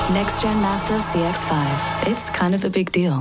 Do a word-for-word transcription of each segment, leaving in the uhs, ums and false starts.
Next Gen Master C X five. It's kind of a big deal.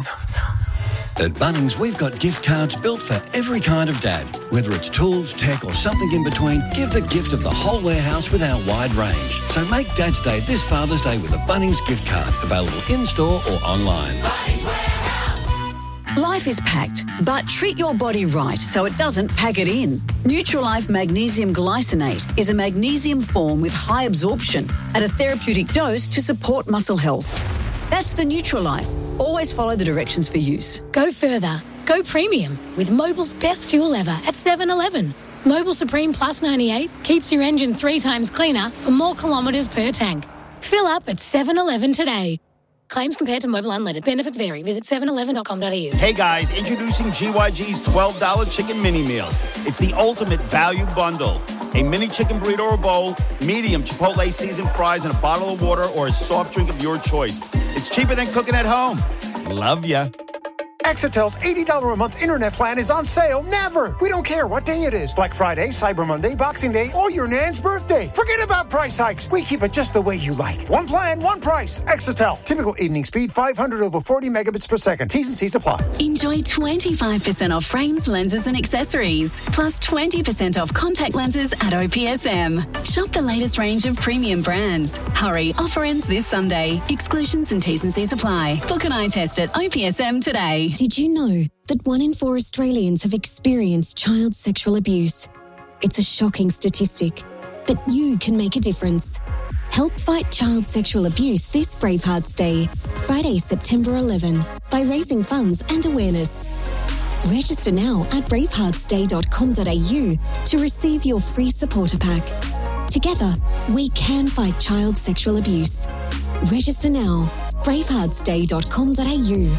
At Bunnings, we've got gift cards built for every kind of dad. Whether it's tools, tech or something in between, give the gift of the whole warehouse with our wide range. So make Dad's Day this Father's Day with a Bunnings gift card. Available in-store or online. Bunnings Warehouse. Life is packed, but treat your body right so it doesn't pack it in. Nutrilife Magnesium Glycinate is a magnesium form with high absorption at a therapeutic dose to support muscle health. That's the Nutrilife. Always follow the directions for use. Go further. Go premium with Mobil's best fuel ever at seven eleven. Mobil Supreme Plus ninety-eight keeps your engine three times cleaner for more kilometres per tank. Fill up at seven eleven today. Claims compared to Mobil Unleaded. Benefits vary. Visit seven eleven dot com dot a u. Hey guys, introducing G Y G's twelve dollars chicken mini meal. It's the ultimate value bundle. A mini chicken burrito or bowl, medium Chipotle seasoned fries, and a bottle of water or a soft drink of your choice. It's cheaper than cooking at home. Love ya. Exitel's eighty dollars a month internet plan is on sale never. We don't care what day it is. Black Friday, Cyber Monday, Boxing Day, or your nan's birthday. Forget about price hikes. We keep it just the way you like. One plan, one price. Exitel. Typical evening speed, five hundred over forty megabits per second. T's and C's apply. Enjoy twenty-five percent off frames, lenses and accessories. Plus twenty percent off contact lenses at O P S M. Shop the latest range of premium brands. Hurry, offer ends this Sunday. Exclusions and T's and C's apply. Book an eye test at O P S M today. Did you know that one in four Australians have experienced child sexual abuse? It's a shocking statistic, but you can make a difference. Help fight child sexual abuse this Bravehearts Day, Friday, September eleventh, by raising funds and awareness. Register now at bravehearts day dot com dot a u to receive your free supporter pack. Together, we can fight child sexual abuse. Register now, bravehearts day dot com dot a u.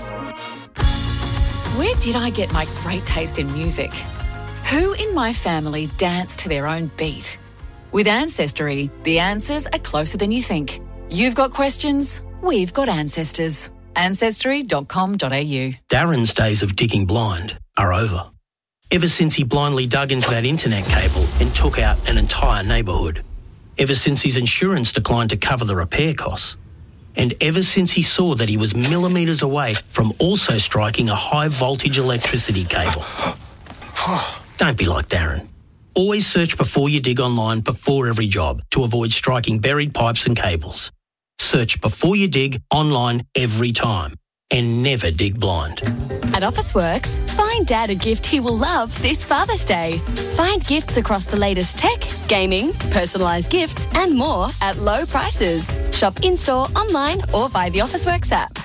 Where did I get my great taste in music? Who in my family danced to their own beat? With Ancestry, the answers are closer than you think. You've got questions, we've got ancestors. ancestry dot com dot a u. Darren's days of digging blind are over. Ever since he blindly dug into that internet cable and took out an entire neighbourhood. Ever since his insurance declined to cover the repair costs. And ever since he saw that he was millimetres away from also striking a high-voltage electricity cable. Don't be like Darren. Always search before you dig online before every job to avoid striking buried pipes and cables. Search before you dig online every time. And never dig blind. At Officeworks, find Dad a gift he will love this Father's Day. Find gifts across the latest tech, gaming, personalised gifts and more at low prices. Shop in-store, online or via the Officeworks app.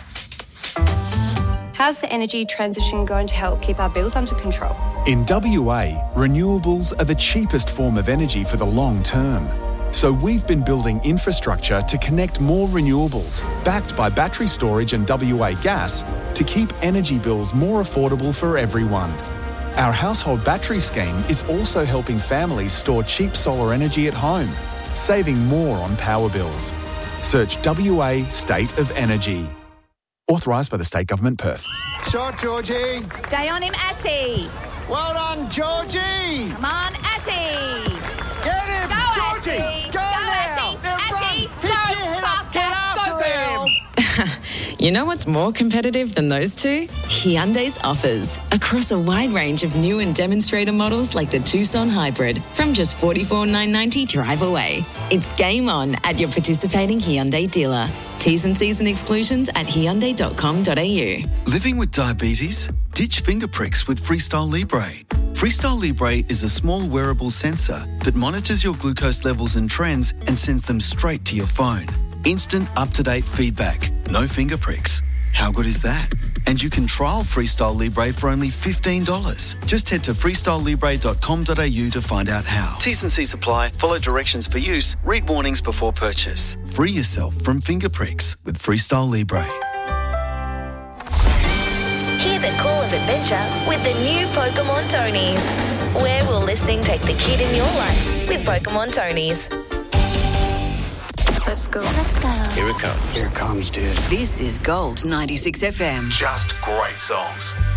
How's the energy transition going to help keep our bills under control? In W A, renewables are the cheapest form of energy for the long term. So we've been building infrastructure to connect more renewables, backed by battery storage and W A Gas, to keep energy bills more affordable for everyone. Our household battery scheme is also helping families store cheap solar energy at home, saving more on power bills. Search W A State of Energy. Authorised by the State Government, Perth. Shot, Georgie. Stay on him, Ashy. Well done, Georgie. Come on, Ashy. Get him, Go, Georgie. Ashy. Go, Go now. Ashy. Now Ashy. run. Go Pick your head up. Get faster. after Go, girl. him. You know what's more competitive than those two? Hyundai's offers. Across a wide range of new and demonstrator models like the Tucson Hybrid from just forty-four thousand nine hundred ninety dollars drive away. It's game on at your participating Hyundai dealer. T's and C's and exclusions at hyundai dot com dot a u. Living with diabetes? Ditch finger pricks with Freestyle Libre. Freestyle Libre is a small wearable sensor that monitors your glucose levels and trends and sends them straight to your phone. Instant, up-to-date feedback. No finger pricks. How good is that? And you can trial Freestyle Libre for only fifteen dollars. Just head to freestyle libre dot com dot a u to find out how. T's and C's apply. Follow directions for use. Read warnings before purchase. Free yourself from finger pricks with Freestyle Libre. Hear the call of adventure with the new Pokemon Tonies. Where will listening take the kid in your life with Pokemon Tonies? Let's go. Let's go. Here it comes. Here it comes, dude. This is Gold ninety-six F M. Just great songs.